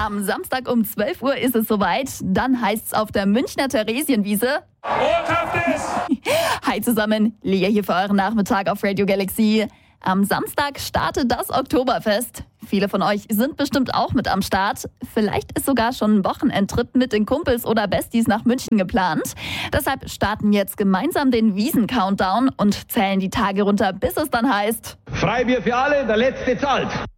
Am Samstag um 12 Uhr ist es soweit. Dann heißt's auf der Münchner Theresienwiese. Hi zusammen, Lea hier für euren Nachmittag auf Radio Galaxy. Am Samstag startet das Oktoberfest. Viele von euch sind bestimmt auch mit am Start. Vielleicht ist sogar schon ein Wochenendtrip mit den Kumpels oder Besties nach München geplant. Deshalb starten jetzt gemeinsam den Wiesen-Countdown und zählen die Tage runter, bis es dann heißt: Freibier für alle, der Letzte zahlt.